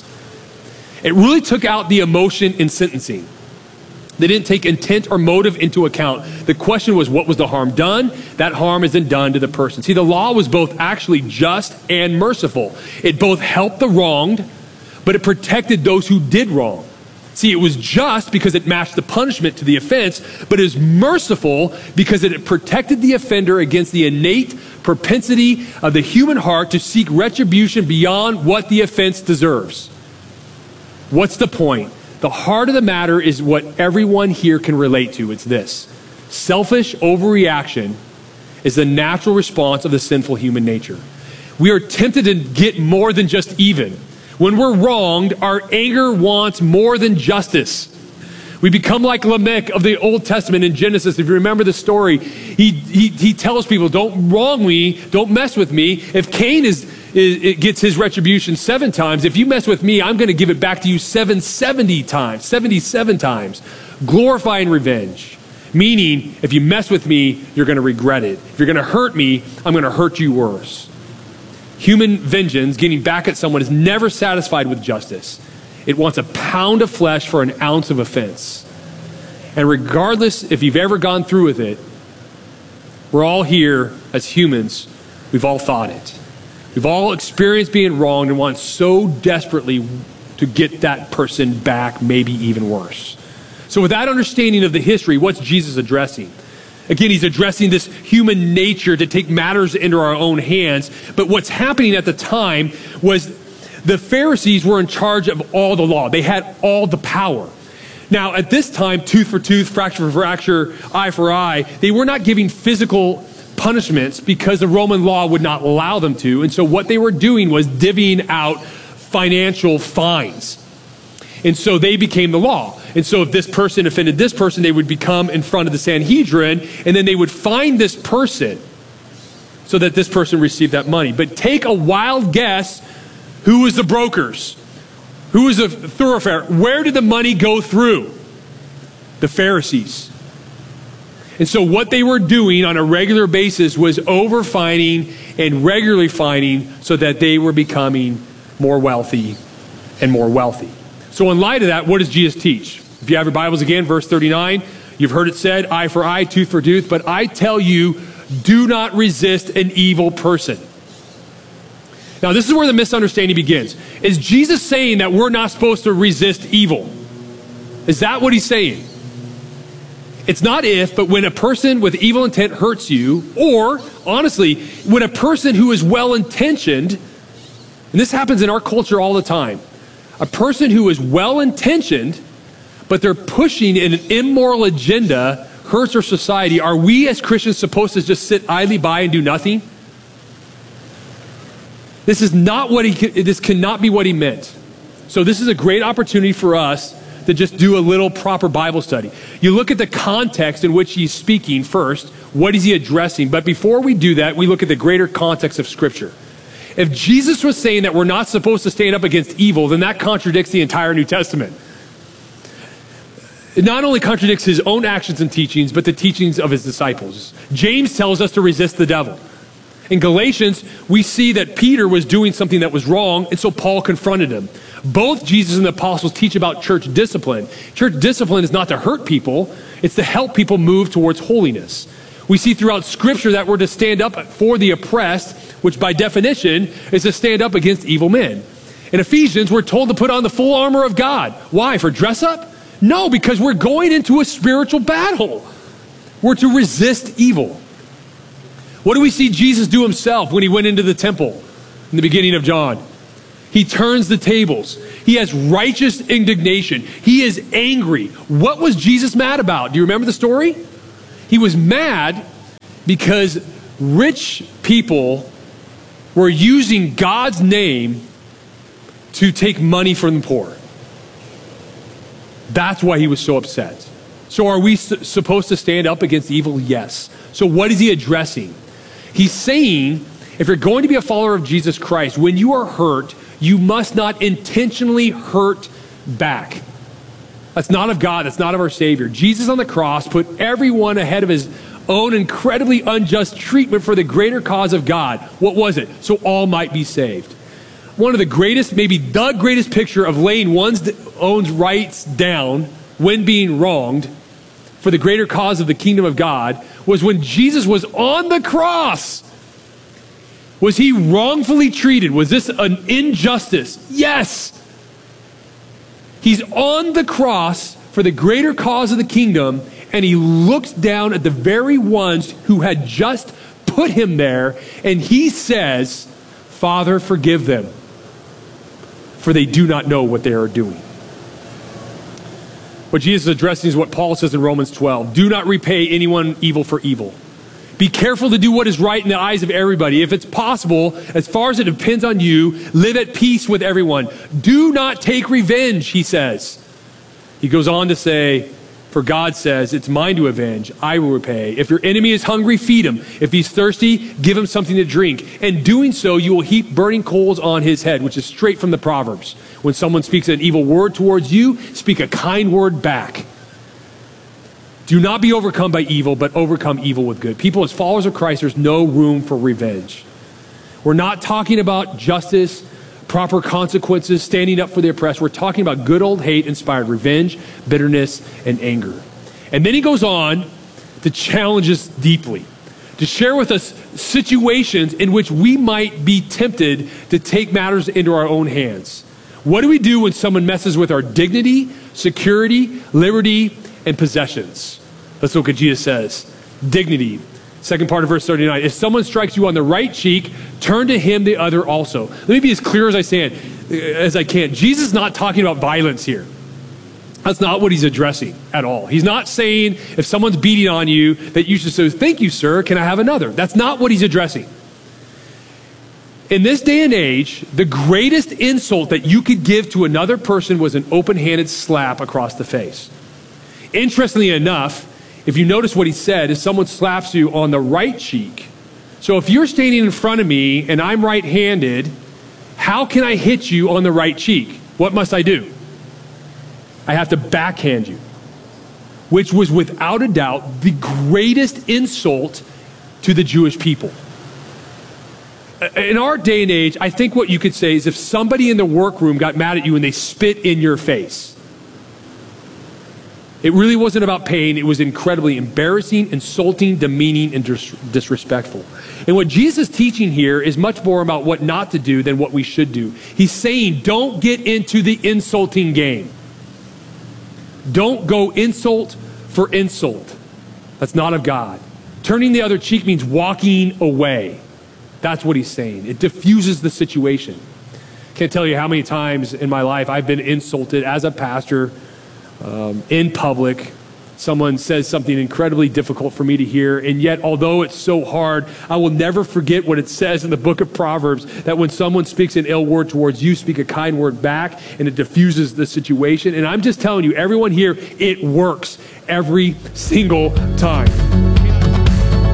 It really took out the emotion in sentencing. They didn't take intent or motive into account. The question was, what was the harm done? That harm is then done to the person. See, the law was both actually just and merciful. It both helped the wronged, but it protected those who did wrong. See, it was just because it matched the punishment to the offense, but it was merciful because it protected the offender against the innate propensity of the human heart to seek retribution beyond what the offense deserves. What's the point? The heart of the matter is what everyone here can relate to. It's this. Selfish overreaction is the natural response of the sinful human nature. We are tempted to get more than just even. When we're wronged, our anger wants more than justice. We become like Lamech of the Old Testament in Genesis. If you remember the story, he, he, he tells people, don't wrong me, don't mess with me. If Cain is, is it gets his retribution seven times, if you mess with me, I'm going to give it back to you seven seventy times, seventy-seven times. Glorifying revenge. Meaning, if you mess with me, you're going to regret it. If you're going to hurt me, I'm going to hurt you worse. Human vengeance, getting back at someone, is never satisfied with justice. It wants a pound of flesh for an ounce of offense. And regardless if you've ever gone through with it, we're all here as humans. We've all thought it. We've all experienced being wronged and want so desperately to get that person back, maybe even worse. So with that understanding of the history, what's Jesus addressing? Again, he's addressing this human nature to take matters into our own hands. But what's happening at the time was the Pharisees were in charge of all the law. They had all the power. Now, at this time, tooth for tooth, fracture for fracture, eye for eye, they were not giving physical punishments because the Roman law would not allow them to. And so what they were doing was divvying out financial fines. And so they became the law. And so if this person offended this person, they would become in front of the Sanhedrin, and then they would find this person so that this person received that money. But take a wild guess, who was the brokers? Who was the thoroughfare? Where did the money go through? The Pharisees. And so what they were doing on a regular basis was over-fining and regularly fining so that they were becoming more wealthy and more wealthy. So in light of that, what does Jesus teach? If you have your Bibles again, verse thirty-nine, you've heard it said, eye for eye, tooth for tooth, but I tell you, do not resist an evil person. Now, this is where the misunderstanding begins. Is Jesus saying that we're not supposed to resist evil? Is that what he's saying? It's not if, but when a person with evil intent hurts you, or honestly, when a person who is well-intentioned, and this happens in our culture all the time, a person who is well-intentioned, but they're pushing an immoral agenda, hurts our society, are we as Christians supposed to just sit idly by and do nothing? This is not what he, this cannot be what he meant. So this is a great opportunity for us to just do a little proper Bible study. You look at the context in which he's speaking first. What is he addressing? But before we do that, we look at the greater context of Scripture. If Jesus was saying that we're not supposed to stand up against evil, then that contradicts the entire New Testament. It not only contradicts his own actions and teachings, but the teachings of his disciples. James tells us to resist the devil. In Galatians, we see that Peter was doing something that was wrong, and so Paul confronted him. Both Jesus and the apostles teach about church discipline. Church discipline is not to hurt people, it's to help people move towards holiness. We see throughout Scripture that we're to stand up for the oppressed, which by definition is to stand up against evil men. In Ephesians, we're told to put on the full armor of God. Why? For dress up? No, because we're going into a spiritual battle. We're to resist evil. What do we see Jesus do himself when he went into the temple in the beginning of John? He turns the tables. He has righteous indignation. He is angry. What was Jesus mad about? Do you remember the story? He was mad because rich people were using God's name to take money from the poor. That's why he was so upset. So are we su- supposed to stand up against evil? Yes. So what is he addressing? He's saying, if you're going to be a follower of Jesus Christ, when you are hurt, you must not intentionally hurt back. That's not of God. That's not of our Savior. Jesus on the cross put everyone ahead of his own incredibly unjust treatment for the greater cause of God. What was it? So all might be saved. One of the greatest, maybe the greatest picture of laying one's own rights down when being wronged for the greater cause of the kingdom of God was when Jesus was on the cross. Was he wrongfully treated? Was this an injustice? Yes. He's on the cross for the greater cause of the kingdom, and he looks down at the very ones who had just put him there, and he says, Father, forgive them, for they do not know what they are doing. What Jesus is addressing is what Paul says in Romans twelve. Do not repay anyone evil for evil. Be careful to do what is right in the eyes of everybody. If it's possible, as far as it depends on you, live at peace with everyone. Do not take revenge, he says. He goes on to say, for God says, it's mine to avenge, I will repay. If your enemy is hungry, feed him. If he's thirsty, give him something to drink. And doing so, you will heap burning coals on his head, which is straight from the Proverbs. When someone speaks an evil word towards you, speak a kind word back. Do not be overcome by evil, but overcome evil with good. People, as followers of Christ, there's no room for revenge. We're not talking about justice, proper consequences, standing up for the oppressed. We're talking about good old hate-inspired revenge, bitterness, and anger. And then he goes on to challenge us deeply, to share with us situations in which we might be tempted to take matters into our own hands. What do we do when someone messes with our dignity, security, liberty, and possessions? Let's look what Jesus says. Dignity. Second part of verse thirty-nine. If someone strikes you on the right cheek, turn to him the other also. Let me be as clear as I can. As I can. Jesus is not talking about violence here. That's not what he's addressing at all. He's not saying if someone's beating on you that you should say, thank you, sir, can I have another? That's not what he's addressing. In this day and age, the greatest insult that you could give to another person was an open-handed slap across the face. Interestingly enough, if you notice what he said, is someone slaps you on the right cheek. So if you're standing in front of me and I'm right-handed, how can I hit you on the right cheek? What must I do? I have to backhand you, which was without a doubt the greatest insult to the Jewish people. In our day and age, I think what you could say is if somebody in the workroom got mad at you and they spit in your face, it really wasn't about pain. It was incredibly embarrassing, insulting, demeaning, and dis- disrespectful. And what Jesus is teaching here is much more about what not to do than what we should do. He's saying, don't get into the insulting game. Don't go insult for insult. That's not of God. Turning the other cheek means walking away. That's what he's saying. It diffuses the situation. Can't tell you how many times in my life I've been insulted as a pastor um, in public. Someone says something incredibly difficult for me to hear, and yet, although it's so hard, I will never forget what it says in the book of Proverbs, that when someone speaks an ill word towards you, speak a kind word back, and it diffuses the situation. And I'm just telling you, everyone here, it works every single time.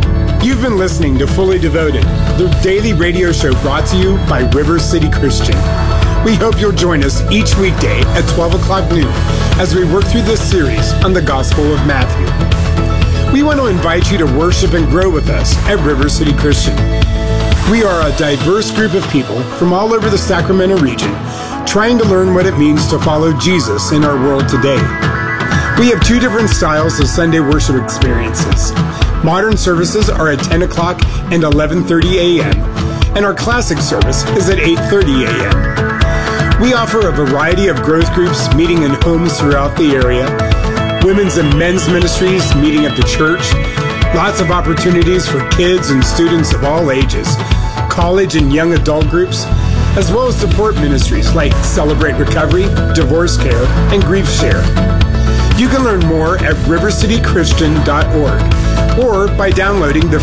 been listening to Fully Devoted, the daily radio show brought to you by River City Christian. We hope you'll join us each weekday at twelve o'clock noon as we work through this series on the Gospel of Matthew. We want to invite you to worship and grow with us at River City Christian. We are a diverse group of people from all over the Sacramento region trying to learn what it means to follow Jesus in our world today. We have two different styles of Sunday worship experiences. Modern services are at ten o'clock and eleven thirty a.m., and our classic service is at eight thirty a.m. We offer a variety of growth groups meeting in homes throughout the area, women's and men's ministries meeting at the church, lots of opportunities for kids and students of all ages, college and young adult groups, as well as support ministries like Celebrate Recovery, Divorce Care, and Grief Share. You can learn more at river city christian dot org or by downloading the